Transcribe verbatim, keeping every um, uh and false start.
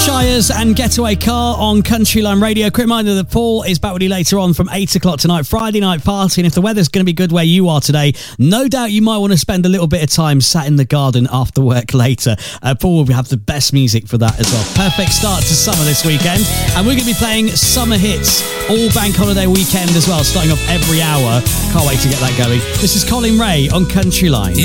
Shires and Getaway Car on Countryline Radio. Quick reminder that Paul is back with you later on from eight o'clock tonight, Friday night party. And if the weather's going to be good where you are today, no doubt you might want to spend a little bit of time sat in the garden after work later. Uh, Paul will have the best music for that as well. Perfect start to summer this weekend. And we're going to be playing summer hits all bank holiday weekend as well, starting off every hour. Can't wait to get that going. This is Colin Ray on Countryline.